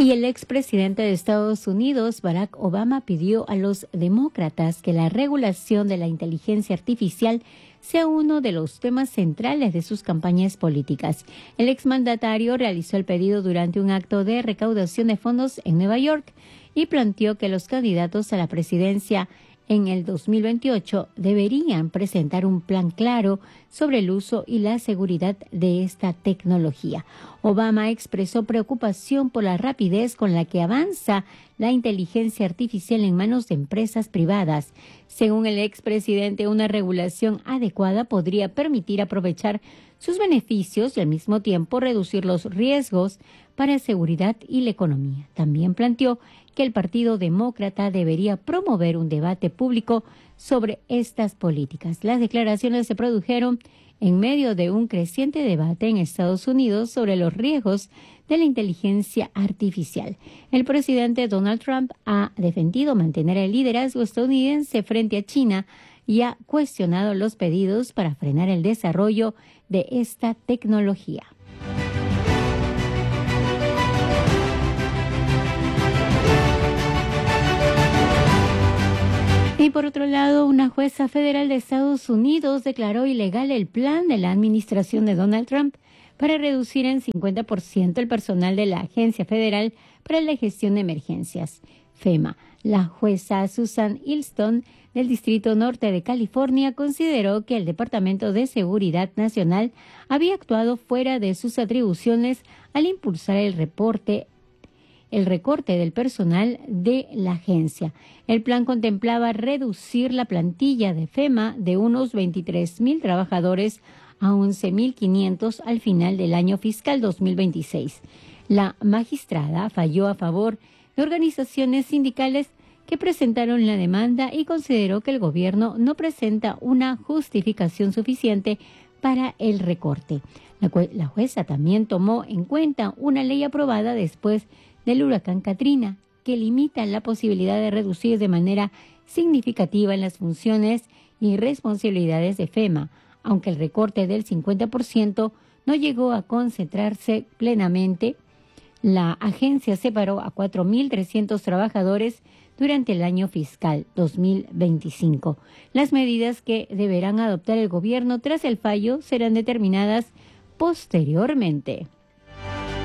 Y el expresidente de Estados Unidos, Barack Obama, pidió a los demócratas que la regulación de la inteligencia artificial sea uno de los temas centrales de sus campañas políticas. El exmandatario realizó el pedido durante un acto de recaudación de fondos en Nueva York y planteó que los candidatos a la presidencia en el 2028 deberían presentar un plan claro sobre el uso y la seguridad de esta tecnología. Obama expresó preocupación por la rapidez con la que avanza la inteligencia artificial en manos de empresas privadas. Según el expresidente, una regulación adecuada podría permitir aprovechar sus beneficios y al mismo tiempo reducir los riesgos para seguridad y la economía. También planteó que el Partido Demócrata debería promover un debate público sobre estas políticas. Las declaraciones se produjeron en medio de un creciente debate en Estados Unidos sobre los riesgos de la inteligencia artificial. El presidente Donald Trump ha defendido mantener el liderazgo estadounidense frente a China y ha cuestionado los pedidos para frenar el desarrollo de esta tecnología. Y por otro lado, una jueza federal de Estados Unidos declaró ilegal el plan de la administración de Donald Trump para reducir en 50% el personal de la Agencia Federal para la Gestión de Emergencias, FEMA. La jueza Susan Ilston del Distrito Norte de California consideró que el Departamento de Seguridad Nacional había actuado fuera de sus atribuciones al impulsar el recorte del personal de la agencia. El plan contemplaba reducir la plantilla de FEMA de unos 23,000 trabajadores a 11,500 al final del año fiscal 2026. La magistrada falló a favor de organizaciones sindicales que presentaron la demanda y consideró que el gobierno no presenta una justificación suficiente para el recorte. La jueza también tomó en cuenta una ley aprobada después del huracán Katrina, que limita la posibilidad de reducir de manera significativa en las funciones y responsabilidades de FEMA, aunque el recorte del 50% no llegó a concentrarse plenamente. La agencia separó a 4,300 trabajadores durante el año fiscal 2025. Las medidas que deberán adoptar el gobierno tras el fallo serán determinadas posteriormente.